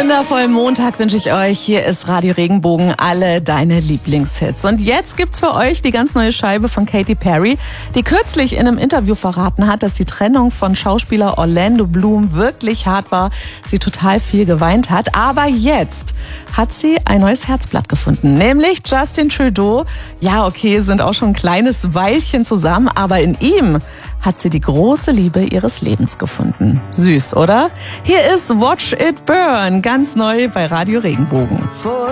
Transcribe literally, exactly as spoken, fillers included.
wundervollen Montag wünsche ich euch. Hier ist Radio Regenbogen, alle deine Lieblingshits. Und jetzt gibt's für euch die ganz neue Scheibe von Katy Perry, die kürzlich in einem Interview verraten hat, dass die Trennung von Schauspieler Orlando Bloom wirklich hart war, sie total viel geweint hat. Aber jetzt hat sie ein neues Herzblatt gefunden, nämlich Justin Trudeau. Ja, okay, sind auch schon ein kleines Weilchen zusammen, aber in ihm hat sie die große Liebe ihres Lebens gefunden. Süß, oder? Hier ist Watch It Burn, ganz neu bei Radio Regenbogen.